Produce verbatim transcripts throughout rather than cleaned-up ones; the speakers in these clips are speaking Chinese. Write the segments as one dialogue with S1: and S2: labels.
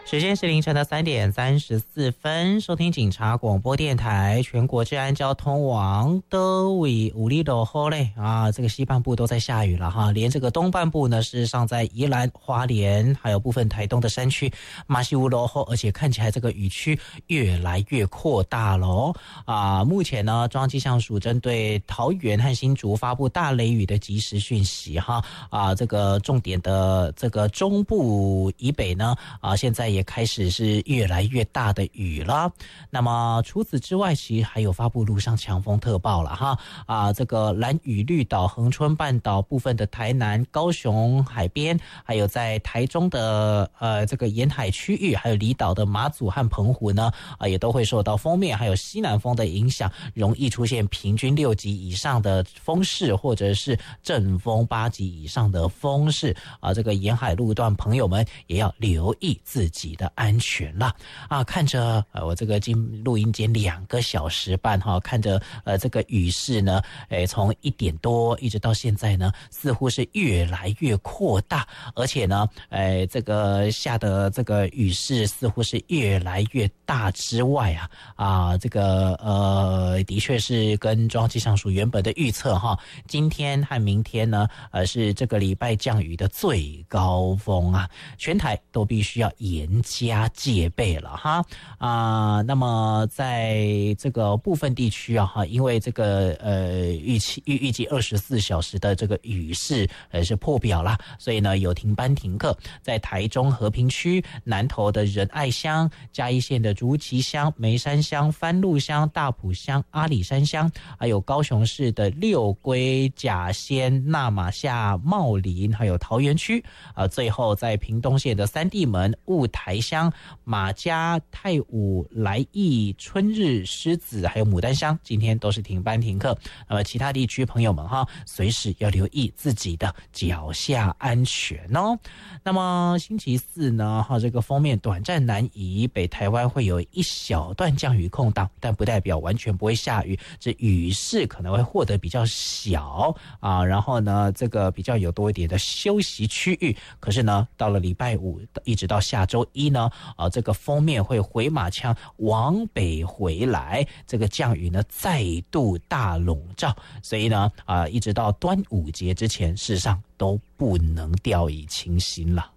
S1: 时间是凌晨的三点三十四分，收听警察广播电台全国治安交通网的为五里的后嘞啊，这个西半部都在下雨了哈，连这个东半部呢，事实上在宜兰、花莲还有部分台东的山区马西乌罗后，而且看起来这个雨区越来越扩大了啊。目前呢，中央气象署针对桃园和新竹发布大雷雨的即时讯息哈啊，这个重点的这个中部以北呢啊，现在也开始是越来越大的雨了。那么除此之外，其实还有发布陆上强风特报了哈啊，这个兰屿绿岛、恒春半岛部分的台南、高雄海边，还有在台中的呃这个沿海区域，还有离岛的马祖和澎湖呢啊，也都会受到锋面还有西南风的影响，容易出现平均六级以上的风势，或者是阵风八级以上的风势啊。这个沿海路段朋友们也要留意自己的安全啦啊！看着呃我这个进录音间两个小时半哈，看着呃这个雨势呢，诶从一点多一直到现在呢，似乎是越来越扩大，而且呢，诶这个下的这个雨势似乎是越来越大之外啊啊这个呃的确是跟中央气象署原本的预测哈，今天和明天呢呃是这个礼拜降雨的最高峰啊，全台都必须要严加戒备了哈啊。那么在这个部分地区啊哈，因为这个呃预期预预计二十四小时的这个雨势呃是破表啦，所以呢有停班停课。在台中和平区南投的仁爱乡、嘉义县的竹崎乡、梅山乡、番路乡、大埔乡、阿里山乡，还有高雄市的六龟、甲仙、那玛夏、茂林，还有桃园区啊。最后在屏东县的三地门、雾台乡、马家、太武、来义、春日、狮子，还有牡丹乡，今天都是停班停课。那么其他地区朋友们哈，随时要留意自己的脚下安全哦。那么星期四呢，哈，这个锋面短暂南移，北台湾会有一小段降雨空档，但不代表完全不会下雨，这雨势可能会获得比较小啊，然后呢，这个比较有多一点的休息区域。可是呢，到了礼拜五一直到下周一呢，啊，这个锋面会回马枪往北回来，这个降雨呢再度大笼罩，所以呢，啊，一直到端午节之前，事实上都不能掉以轻心了。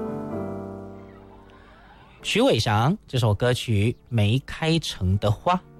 S1: 徐伟翔这首歌曲《没开成的花》。